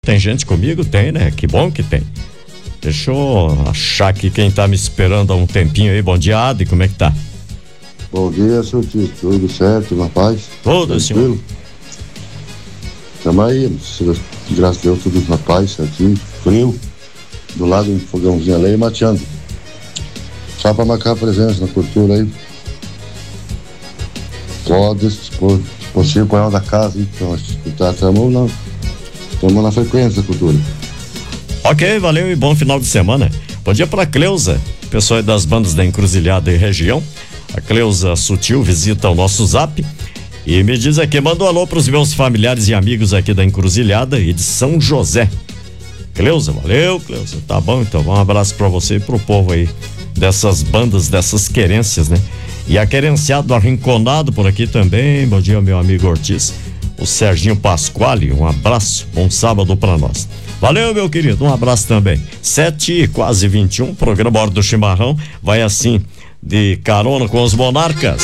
Tem gente comigo? Tem, né? Que bom que tem. Deixa eu achar aqui quem tá me esperando há um tempinho aí. Bom dia, Adi, como é que tá? Bom dia, seu tio. Tudo certo, na paz? Tudo, senhor. Tamo aí, graças a Deus, tudo na paz, certinho. Frio, do lado um fogãozinho ali, mateando. Só pra marcar a presença na cultura aí. Pode, se possível, com ela da casa, então, estamos na frequência da cultura. Ok, valeu e bom final de semana. Bom dia pra Cleusa, pessoal das bandas da Encruzilhada e região. A Cleusa Sutil visita o nosso zap e me diz aqui, manda um alô pros meus familiares e amigos aqui da Encruzilhada e de São José. Cleusa, valeu, Cleusa, tá bom, então um abraço pra você e pro povo aí dessas bandas, dessas querências, né? E a querenciado arrinconado por aqui também, bom dia meu amigo Ortiz, o Serginho Pasquale, um abraço, bom sábado pra nós. Valeu, meu querido, um abraço também. 7h quase 21, programa Hora do Chimarrão vai assim, de carona com os monarcas.